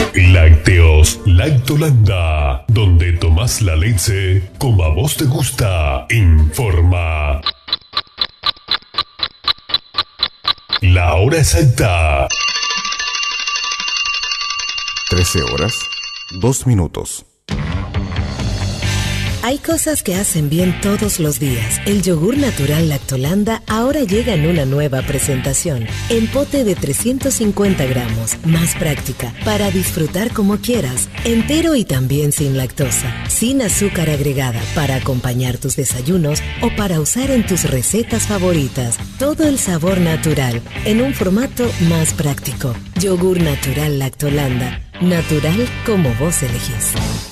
Lácteos Lactolanda, donde tomás la leche como a vos te gusta. Informa la hora exacta. 13 horas, 2 minutos. Hay cosas que hacen bien todos los días. El yogur natural Lactolanda ahora llega en una nueva presentación. En pote de 350 gramos, más práctica, para disfrutar como quieras. Entero y también sin lactosa. Sin azúcar agregada, para acompañar tus desayunos o para usar en tus recetas favoritas. Todo el sabor natural, en un formato más práctico. Yogur natural Lactolanda. Natural como vos elegís.